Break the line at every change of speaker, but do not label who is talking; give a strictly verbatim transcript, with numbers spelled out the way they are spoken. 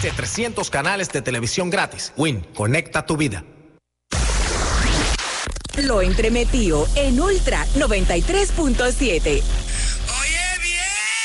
De trescientos canales de televisión gratis. Win, conecta tu vida.
Lo entremetió en Ultra noventa y tres punto siete.